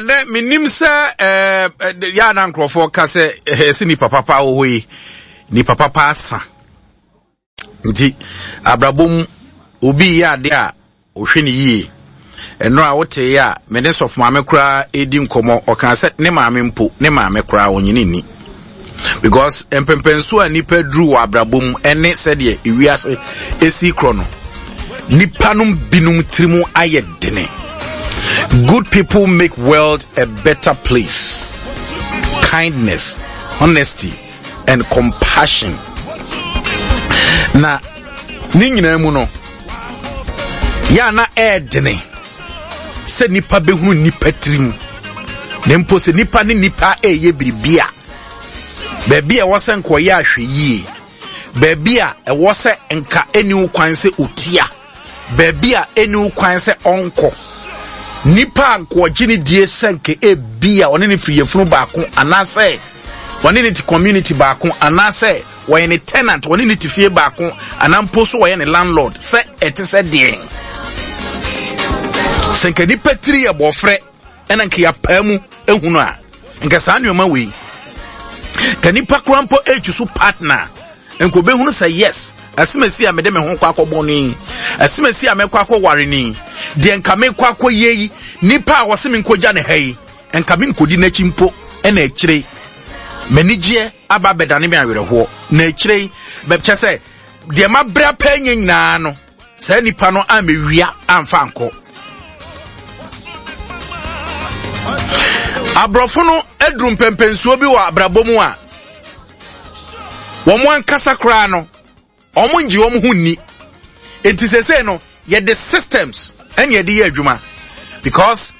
ene minim se ya na nkrofo ka se si ni papa ohoyi ni papa asa nti abrabom obi ya de a ohwe ni yi eno a wote ya minister of maame kura edi nkomo o kan se ne maame mpo ne maame kura onyini ni because empempenso a nipa dru wa abrabom ene se de ewiase esi krono nipa num binum trimu ayedene. Good people make world a better place. Kindness, honesty, and compassion. Na ningina mu no ya na edene se nipa behunu nipa trimu nempo se nipa ni nipa eye biribia bebia wose nko ya ahwe yie bebia wose nka eni kwan se otia bebia eni kwan se onko nipa nko gini die senke ebia one ne friyefunu baako anase one ne community baako anase why any tenant one need to fear back on anampo so why any landlord say it is a deal senke di petri ya bofre ena nke ya pamu ehunu a nke sa nneoma we kanipa krampo echusu partner enko behunu say yes asimesi a mede me ho kwa akoboni asimesi a me kwa akoware ni de enka me kwa akoyeyi nipa a wose nkoja ne hai enka me nkodi na chimpo ena ekire menije aba bedane me awerho na ekire bepche se de mabra panye nyina no sa nipa no amewia amfa anko abrofo no edrum pempensuo bi wa abrabomu a womo ankasa kra no omunji wom hunni enti sese no ye the systems and ye the adwuma because